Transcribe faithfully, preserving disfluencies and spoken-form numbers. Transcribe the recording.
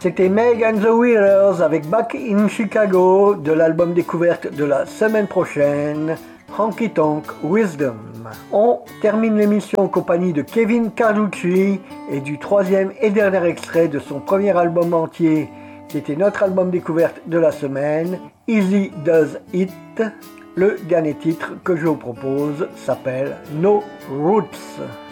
C'était Meg and the Wheelers avec Back in Chicago de l'album découverte de la semaine prochaine, Honky Tonk Wisdom. On termine l'émission en compagnie de Kevin Carducci et du troisième et dernier extrait de son premier album entier, qui était notre album découverte de la semaine, Easy Does It. Le dernier titre que je vous propose s'appelle No Roots.